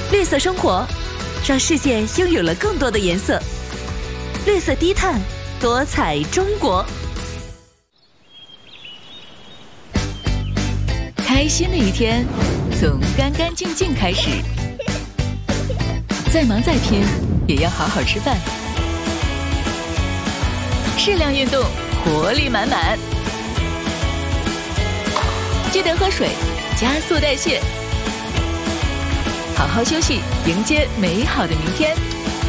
绿色生活，让世界拥有了更多的颜色。绿色低碳，多彩中国。 开心的一天，从干干净净开始。再忙再拼，也要好好吃饭。适量运动，活力满满。记得喝水，加速代谢。好好休息，迎接美好的明天。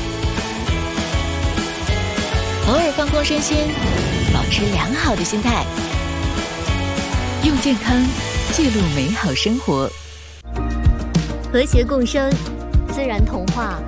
偶尔放空身心，保持良好的心态，用健康记录美好生活。 和谐共生，自然童话。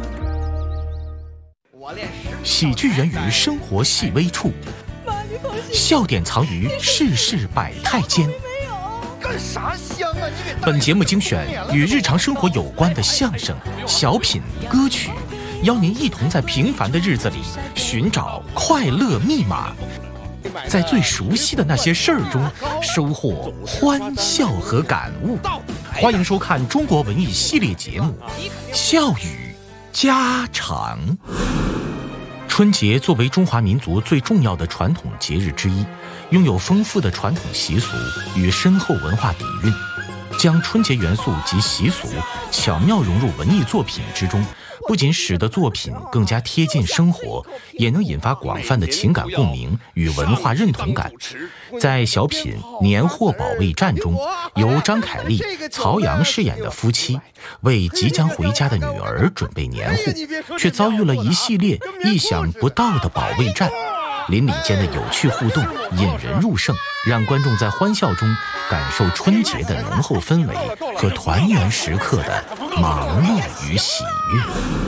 喜剧源于生活细微处，笑点藏于世事百态间。 干啥香啊！你给本节目精选与日常生活有关的相声、小品、歌曲，邀您一同在平凡的日子里寻找快乐密码，在最熟悉的那些事儿中收获欢笑和感悟。欢迎收看中国文艺系列节目《笑语家常》。春节作为中华民族最重要的传统节日之一，拥有丰富的传统习俗与深厚文化底蕴，将春节元素及习俗巧妙融入文艺作品之中，不仅使得作品更加贴近生活，也能引发广泛的情感共鸣与文化认同感。在小品《年货保卫战》中，由张凯丽、曹阳饰演的夫妻为即将回家的女儿准备年货，却遭遇了一系列意想不到的保卫战。邻里间的有趣互动引人入胜，让观众在欢笑中感受春节的浓厚氛围和团圆时刻的忙碌与喜悦。